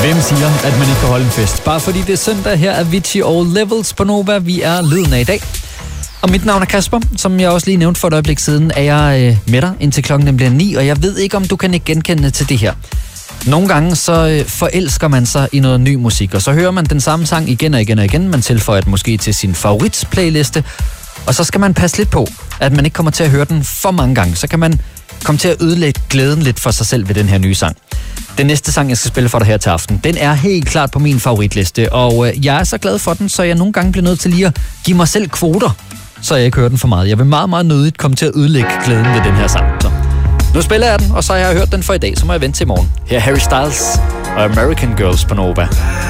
Hvem siger, at man ikke kan holde en fest? Bare fordi det er søndag, her er Avicii og Levels på Nova. Vi er lyden af i dag. Og mit navn er Kasper. Som jeg også lige nævnte for et øjeblik siden, er jeg med dig indtil klokken bliver 9. Og jeg ved ikke, om du kan ikke genkende til det her. Nogle gange så forelsker man sig i noget ny musik, og så hører man den samme sang igen og igen og igen. Man tilføjer den måske til sin favoritplayliste. Og så skal man passe lidt på, at man ikke kommer til at høre den for mange gange. Så kan man komme til at ødelægge glæden lidt for sig selv ved den her nye sang. Den næste sang, jeg skal spille for dig her til aften, den er helt klart på min favoritliste. Og jeg er så glad for den, så jeg nogle gange bliver nødt til lige at give mig selv kvoter, så jeg ikke hører den for meget. Jeg vil meget, meget nødigt komme til at ødelægge glæden ved den her sang. Så nu spiller jeg den, og så har jeg hørt den for i dag, så må jeg vente til i morgen. Her er Harry Styles og American Girls på Nova.